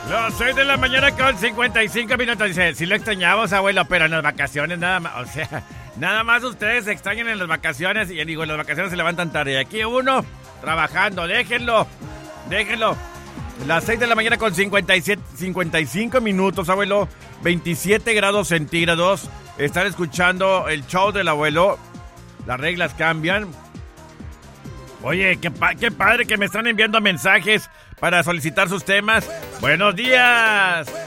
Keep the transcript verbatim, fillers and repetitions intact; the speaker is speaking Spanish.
Las seis de la mañana con cincuenta y cinco minutos. Dice, sí lo extrañamos, abuelo, pero en las vacaciones nada más. O sea, nada más ustedes se extrañan en las vacaciones. Y digo, en las vacaciones se levantan tarde. Y aquí uno trabajando. Déjenlo. Déjenlo. Las seis de la mañana con cincuenta y siete, cincuenta y cinco minutos, abuelo. veintisiete grados centígrados. Están escuchando el show del abuelo. Las reglas cambian. Oye, qué, pa- qué padre que me están enviando mensajes para solicitar sus temas. ¡Buenos días!